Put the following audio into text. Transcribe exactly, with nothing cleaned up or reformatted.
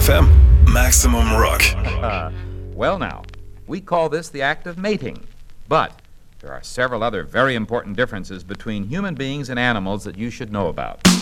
F M, Maximum Rock. Uh, well now, we call this the act of mating, but there are several other very important differences between human beings and animals that you should know about.